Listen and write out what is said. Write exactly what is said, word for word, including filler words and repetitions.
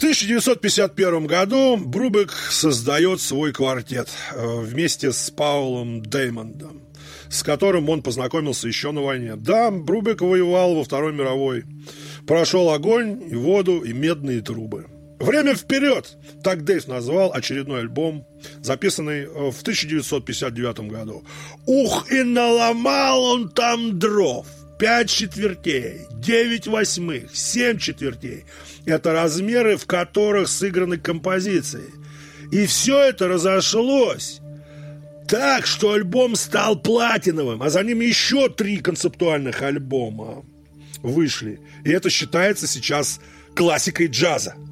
тысяча девятьсот пятьдесят первом году Брубек создает свой квартет вместе с Паулом Деймондом, с которым он познакомился еще на войне. Да, Брубек воевал во Второй мировой. Прошел огонь, и воду, и медные трубы. «Время вперед!» – так Дэйв назвал очередной альбом, записанный в тысяча девятьсот пятьдесят девятом году. Ух, и наломал он там дров! Пять четвертей, девять восьмых, семь четвертей – это размеры, в которых сыграны композиции. И все это разошлось так, что альбом стал платиновым, а за ним еще три концептуальных альбома вышли. И это считается сейчас классикой джаза.